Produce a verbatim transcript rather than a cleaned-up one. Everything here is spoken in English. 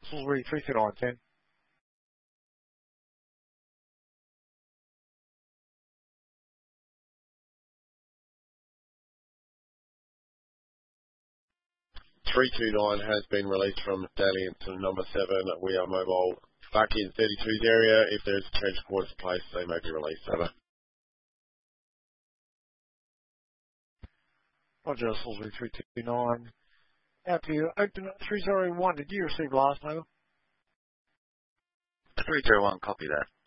Salisbury three two nine ten. three two nine has been released from Salient to number seven. We are mobile back in thirty-two's area. If there's trench quarters in place, they may be released. Over. Roger, Salisbury three two nine. Out to you, open three zero one. Did you receive last over? three zero one, copy that.